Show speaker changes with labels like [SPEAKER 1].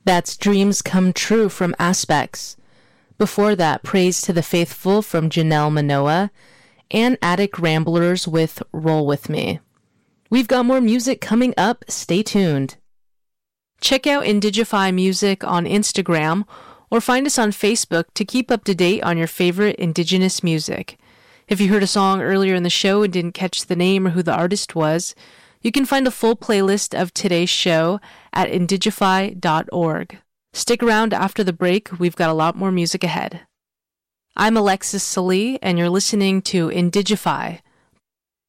[SPEAKER 1] That's Dreams Come True from Aspects. Before that, Praise to the Faithful from Janelle Manoa, and Attic Ramblers with Roll With Me. We've got more music coming up. Stay tuned. Check out Indigify Music on Instagram or find us on Facebook to keep up to date on your favorite Indigenous music. If you heard a song earlier in the show and didn't catch the name or who the artist was, you can find a full playlist of today's show at indigify.org. Stick around after the break. We've got a lot more music ahead. I'm Alexis Salee, and you're listening to Indigify,